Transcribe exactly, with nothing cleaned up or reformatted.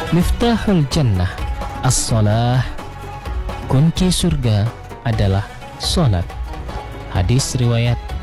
Miftahul jannah as-shalah. Kunci surga adalah salat. Hadis riwayat